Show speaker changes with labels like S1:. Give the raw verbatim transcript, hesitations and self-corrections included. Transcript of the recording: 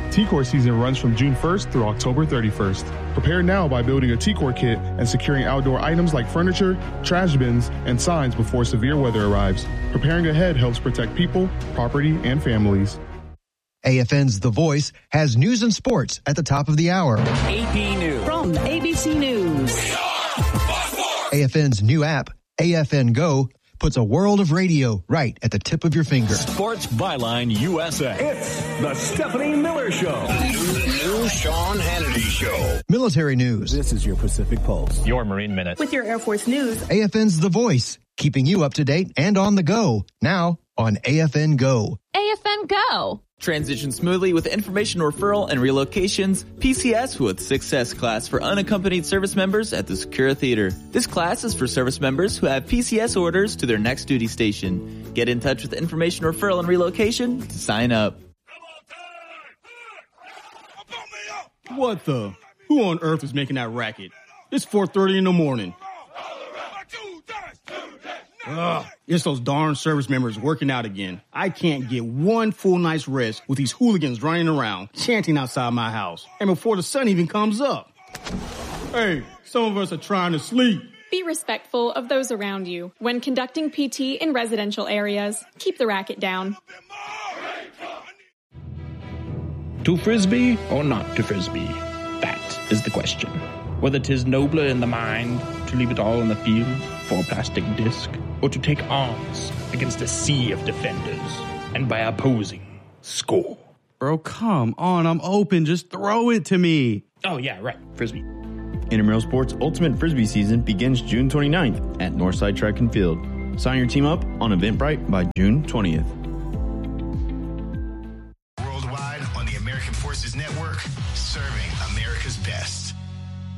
S1: T-Core season runs from June first through October thirty-first. Prepare now by building a T-Core kit and securing outdoor items like furniture, trash bins, and signs before severe weather arrives. Preparing ahead helps protect people, property, and families.
S2: A F N's The Voice has news and sports at the top of the hour.
S3: A P News.
S4: From A B C News.
S2: A F N's new app, A F N Go, puts a world of radio right at the tip of your finger.
S3: Sports Byline U S A.
S5: It's the Stephanie Miller Show.
S3: The new Sean Hannity Show.
S2: Military news.
S6: This is your Pacific Pulse.
S7: Your Marine Minute.
S4: With your Air Force news.
S2: A F N's The Voice, keeping you up to date and on the go. Now on A F N Go.
S8: A F N Go.
S9: Transition smoothly with information referral and relocations. P C S with Success class for unaccompanied service members at the Secura Theater. This class is for service members who have P C S orders to their next duty station. Get in touch with information referral and relocation to sign up.
S10: What the? Who on earth is making that racket? It's four thirty in the morning. Ugh, it's those darn service members working out again. I can't get one full night's rest with these hooligans running around, chanting outside my house, and before the sun even comes up. Hey, some of us are trying to sleep.
S11: Be respectful of those around you. When conducting P T in residential areas, keep the racket down.
S12: To Frisbee or not to Frisbee? That is the question. Whether 'tis nobler in the mind to leave it all on the field for a plastic disc, or to take arms against a sea of defenders and by opposing score.
S13: Bro, come on, I'm open. Just throw it to me.
S12: Oh, yeah, right. Frisbee.
S14: Intramural Sports Ultimate Frisbee season begins June twenty-ninth at Northside Track and Field. Sign your team up on Eventbrite by June twentieth.
S15: Worldwide on the American Forces Network, serving America's best.